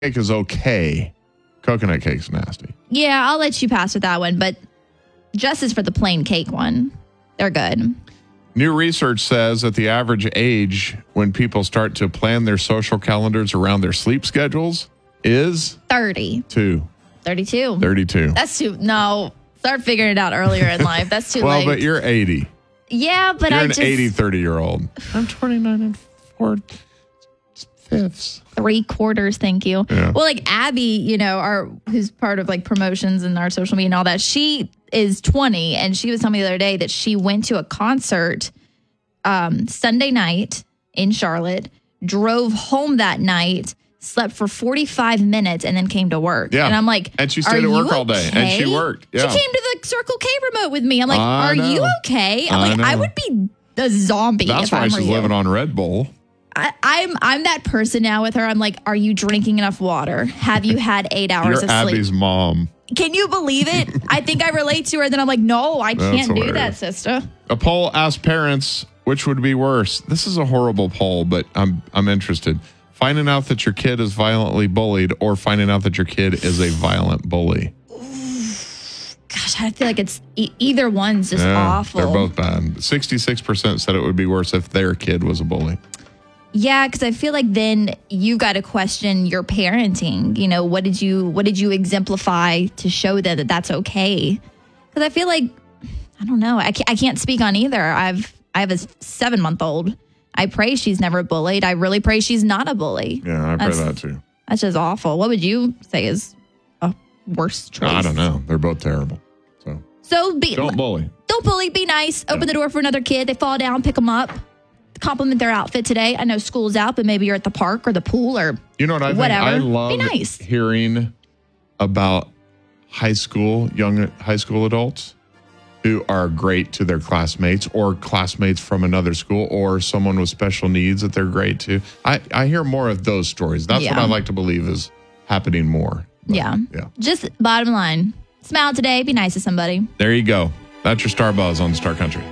cake is okay. Coconut cake's nasty. Yeah, I'll let you pass with that one, but justice for the plain cake one. They're good. New research says that the average age when people start to plan their social calendars around their sleep schedules is 32. 32. That's too, no, start figuring it out earlier in life. That's too late. Well, but you're 80. Yeah, but you're I an just... 30-year-old. I'm 29 and 4/5. 3/4, thank you. Yeah. Well, like Abby, who's part of like promotions and our social media and all that, she is 20, and she was telling me the other day that she went to a concert Sunday night in Charlotte, drove home that night, slept for 45 minutes, and then came to work. Yeah. And I'm like, and she stayed at work all day, and she worked. Yeah. She came to the Circle K remote with me. I'm like, are you okay? I'm like, I would be a zombie. That's why she's living on Red Bull. I'm that person now with her. I'm like, are you drinking enough water? Have you had 8 hours of sleep? You're Abby's mom. Can you believe it? I think I relate to her. Then I'm like, no, I can't do that, sister. A poll asked parents which would be worse. This is a horrible poll, but I'm interested. Finding out that your kid is violently bullied or finding out that your kid is a violent bully. Gosh, I feel like it's either one's just awful. They're both bad. 66% said it would be worse if their kid was a bully. Yeah, because I feel like then you got to question your parenting. What did you exemplify to show that that's okay? Because I feel like, I don't know. I can't speak on either. I have a 7-month-old. I pray she's never bullied. I really pray she's not a bully. Yeah, I pray that too. That's just awful. What would you say is a worse choice? I don't know. They're both terrible. So don't bully. Don't bully. Be nice. Open the door for another kid. They fall down, pick them up. Compliment their outfit today. I know school's out, but maybe you're at the park or the pool or whatever. I love hearing about young high school adults who are great to their classmates or classmates from another school or someone with special needs that they're great to. I hear more of those stories. That's what I like to believe is happening more. But, yeah. Just bottom line, smile today. Be nice to somebody. There you go. That's your Star Buzz on Star Country.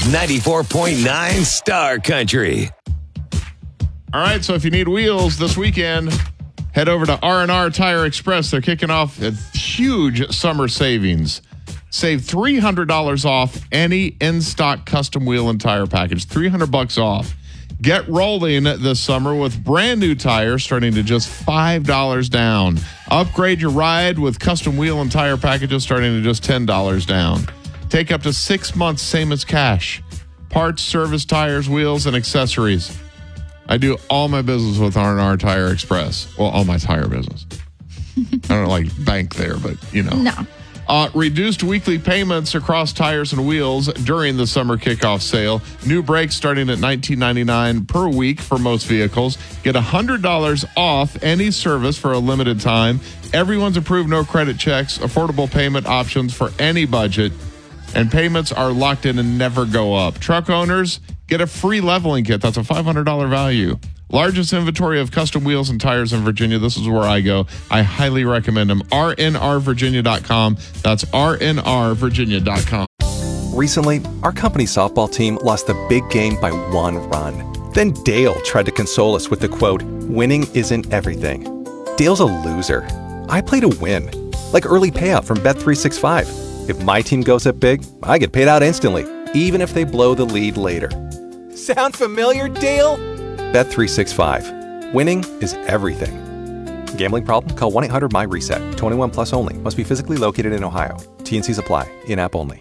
94.9 Star Country. All right, so if you need wheels this weekend, head over to R&R Tire Express. They're kicking off a huge summer savings. Save $300 off any in-stock custom wheel and tire package. $300 off. Get rolling this summer with brand new tires starting to just $5 down. Upgrade your ride with custom wheel and tire packages starting to just $10 down. Take up to 6 months, same as cash. Parts, service, tires, wheels, and accessories. I do all my business with R&R Tire Express. Well, all my tire business. I don't bank there, but No. Reduced weekly payments across tires and wheels during the summer kickoff sale. New brakes starting at $19.99 per week for most vehicles. Get $100 off any service for a limited time. Everyone's approved no credit checks. Affordable payment options for any budget. And payments are locked in and never go up. Truck owners get a free leveling kit. That's a $500 value. Largest inventory of custom wheels and tires in Virginia. This is where I go. I highly recommend them. rnrvirginia.com. That's rnrvirginia.com. Recently, our company softball team lost the big game by 1 run. Then Dale tried to console us with the quote, "Winning isn't everything." Dale's a loser. I play to win. Like early payout from Bet365. If my team goes up big, I get paid out instantly, even if they blow the lead later. Sound familiar, Dale? Bet365. Winning is everything. Gambling problem? Call 1-800-MY-RESET. 21 plus only. Must be physically located in Ohio. T&Cs apply. In-app only.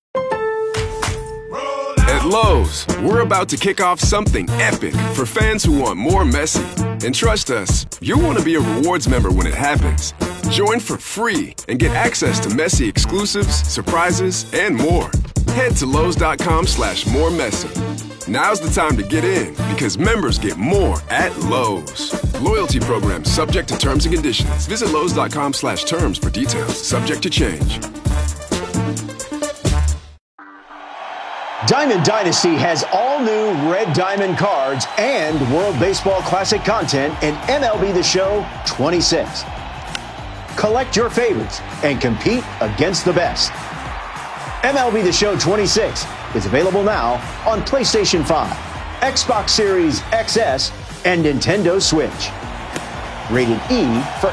At Lowe's, we're about to kick off something epic for fans who want more Messi. And trust us, you'll want to be a rewards member when it happens. Join for free and get access to Messi exclusives, surprises, and more. Head to Lowe's.com/moremessy. Now's the time to get in because members get more at Lowe's. Loyalty program subject to terms and conditions. Visit Lowe's.com/terms for details. Subject to change. Diamond Dynasty has all new Red Diamond cards and World Baseball Classic content in MLB The Show 26. Collect your favorites and compete against the best. MLB The Show 26 is available now on PlayStation 5, Xbox Series XS, and Nintendo Switch. Rated E for